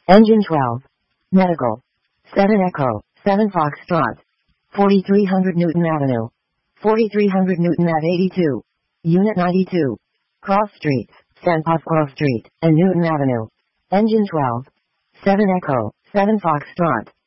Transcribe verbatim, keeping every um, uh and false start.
Engine twelve. Medical. seven Echo, seven Foxtrot. forty-three hundred Newton Avenue. forty-three hundred Newton Ave eighty-two. Unit ninety-two. Cross Streets, Saint Cross Street, and Newton Avenue. Engine twelve. seven Echo, seven Foxtrot.